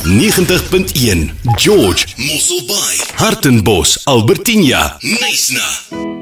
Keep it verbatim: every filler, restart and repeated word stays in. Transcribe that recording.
negentig punt een George, Mosselbaai, Hartenbos, Albertinia, Knysna.